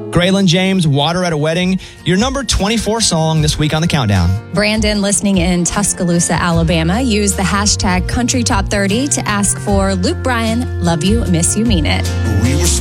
Graylin James, Water at a Wedding, your number 24 song this week on the Countdown. Brandon, listening in Tuscaloosa, Alabama, used the hashtag CountryTop30 to ask for Luke Bryan, Love You, Miss You, Mean It.